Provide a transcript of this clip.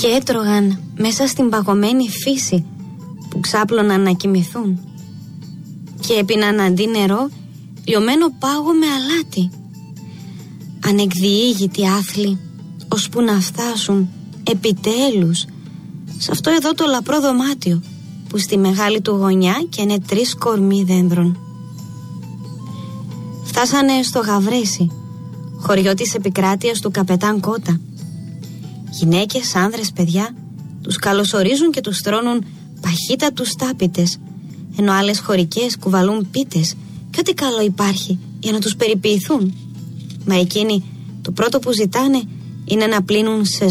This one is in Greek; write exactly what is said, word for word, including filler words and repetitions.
και έτρωγαν μέσα στην παγωμένη φύση που ξάπλωναν να κοιμηθούν και έπιναν αντί νερό λιωμένο πάγο με αλάτι. Ανεκδιήγητοι άθλοι, ώσπου να φτάσουν επιτέλους σε αυτό εδώ το λαπρό δωμάτιο που στη μεγάλη του γωνιά καίνε τρεις κορμί δένδρων. Φτάσανε στο Γαβρέσι, χωριό της επικράτειας του καπετάν Κότα. Γυναίκες, άνδρες, παιδιά τους καλωσορίζουν και τους τρώνουν παχύτα τους τάπητες, ενώ άλλες χωρικές κουβαλούν πίτες και ό,τι καλό υπάρχει για να τους περιποιηθούν. Μα εκείνοι το πρώτο που ζητάνε είναι να πλύνουν σε